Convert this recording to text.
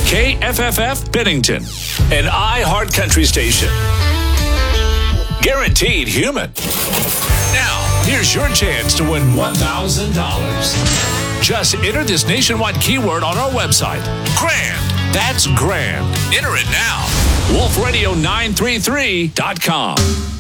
KFFF Bennington, an iHeart Country station. Guaranteed human. Now, here's your chance to win $1,000. Just enter this nationwide keyword on our website. Grand. That's grand. Enter it now. WolfRadio933.com.